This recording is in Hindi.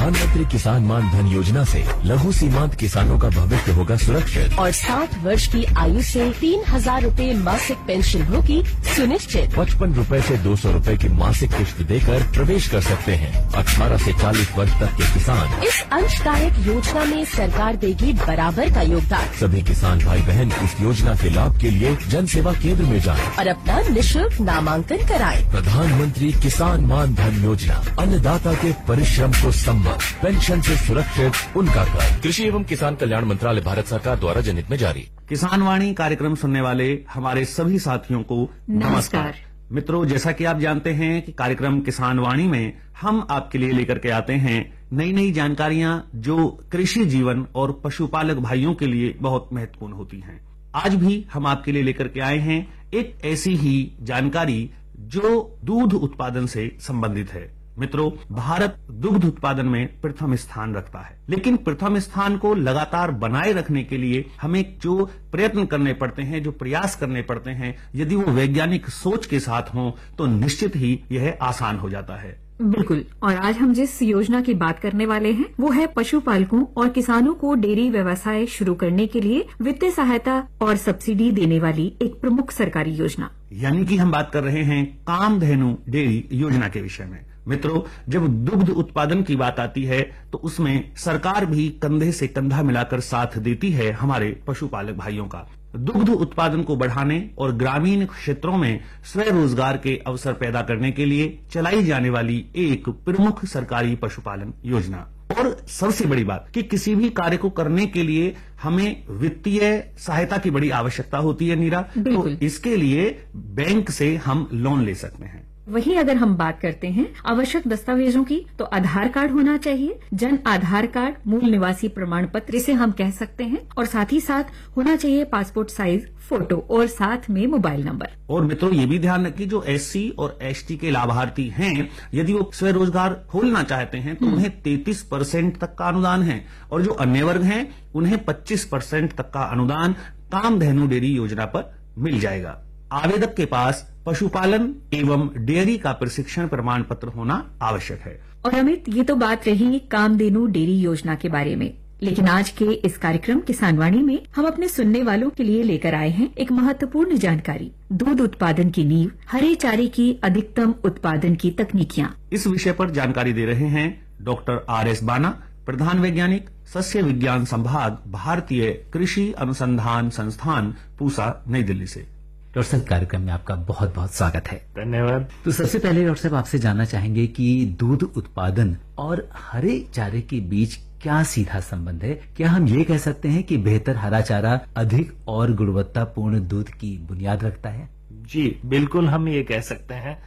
प्रधानमंत्री किसान मान धन योजना से लघु सीमांत किसानों का भविष्य होगा सुरक्षित और 60 वर्ष की आयु से 3,000 रूपए मासिक पेंशन होगी सुनिश्चित। 55 रूपए से 200 रूपए की मासिक किश्त देकर प्रवेश कर सकते हैं 18 से 40 वर्ष तक के किसान। इस अंशदायक योजना में सरकार देगी बराबर का योगदान। सभी किसान भाई बहन इस योजना के लाभ के लिए जन सेवा केंद्र में जाएं और अपना निःशुल्क नामांकन कराएं। प्रधानमंत्री किसान मान धन योजना, अन्नदाता के परिश्रम को संबल, पेंशन से सुरक्षित उनका कर। कृषि एवं किसान कल्याण मंत्रालय, भारत सरकार द्वारा जनहित में जारी। किसान वाणी कार्यक्रम सुनने वाले हमारे सभी साथियों को नमस्कार। मित्रों, जैसा कि आप जानते हैं कि कार्यक्रम किसान वाणी में हम आपके लिए लेकर के आते हैं नई नई जानकारियां जो कृषि जीवन और पशुपालक भाइयों के लिए बहुत महत्वपूर्ण होती हैं। आज भी हम आपके लिए लेकर के आए हैं एक ऐसी ही जानकारी जो दूध उत्पादन से संबंधित है। मित्रों, भारत दुग्ध उत्पादन में प्रथम स्थान रखता है, लेकिन प्रथम स्थान को लगातार बनाए रखने के लिए हमें जो प्रयत्न करने पड़ते हैं, जो प्रयास करने पड़ते हैं, यदि वो वैज्ञानिक सोच के साथ हों तो निश्चित ही यह आसान हो जाता है। बिल्कुल। और आज हम जिस योजना की बात करने वाले हैं वो है पशुपालकों और किसानों को डेयरी व्यवसाय शुरू करने के लिए वित्तीय सहायता और सब्सिडी देने वाली एक प्रमुख सरकारी योजना, यानी कि हम बात कर रहे हैं कामधेनु डेयरी योजना के विषय में। मित्रों, जब दुग्ध उत्पादन की बात आती है तो उसमें सरकार भी कंधे से कंधा मिलाकर साथ देती है हमारे पशुपालक भाइयों का। दुग्ध उत्पादन को बढ़ाने और ग्रामीण क्षेत्रों में स्वरोजगार के अवसर पैदा करने के लिए चलाई जाने वाली एक प्रमुख सरकारी पशुपालन योजना। और सबसे बड़ी बात कि किसी भी कार्य को करने के लिए हमें वित्तीय सहायता की बड़ी आवश्यकता होती है नीरा, तो इसके लिए बैंक से हम लोन ले सकते हैं। वहीं अगर हम बात करते हैं आवश्यक दस्तावेजों की, तो आधार कार्ड होना चाहिए, जन आधार कार्ड, मूल निवासी प्रमाण पत्र इसे हम कह सकते हैं, और साथ ही साथ होना चाहिए पासपोर्ट साइज फोटो और साथ में मोबाइल नंबर। और मित्रों, ये भी ध्यान रखिए जो SC और ST के लाभार्थी हैं, यदि वो स्वरोजगार खोलना चाहते हैं तो उन्हें 33% तक का अनुदान है, और जो अन्य वर्ग हैं उन्हें 25% तक का अनुदान कामधेनु डेयरी योजना पर मिल जाएगा। आवेदक के पास पशुपालन एवं डेयरी का प्रशिक्षण प्रमाण पत्र होना आवश्यक है। और अमित, ये तो बात रही कामधेनु डेयरी योजना के बारे में, लेकिन आज के इस कार्यक्रम किसानवाणी में हम अपने सुनने वालों के लिए लेकर आए हैं एक महत्वपूर्ण जानकारी, दूध उत्पादन की नींव, हरे चारे की अधिकतम उत्पादन की तकनीकियाँ। इस विषय पर जानकारी दे रहे हैं डॉक्टर RS बाना, प्रधान वैज्ञानिक, सस्य विज्ञान संभाग, भारतीय कृषि अनुसंधान संस्थान, पूसा, नई दिल्ली से। डॉक्टर साहब, कार्यक्रम में आपका बहुत बहुत स्वागत है। धन्यवाद। तो सबसे पहले डॉक्टर साहब आपसे जानना चाहेंगे कि दूध उत्पादन और हरे चारे के बीच क्या सीधा संबंध है? क्या हम ये कह सकते हैं कि बेहतर हरा चारा अधिक और गुणवत्तापूर्ण दूध की बुनियाद रखता है? जी बिल्कुल, हम ये कह सकते हैं।